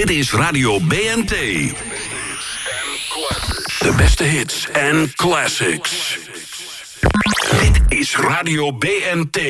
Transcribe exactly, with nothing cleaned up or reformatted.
Dit is Radio B N T. De beste hits en classics. Dit is Radio B N T.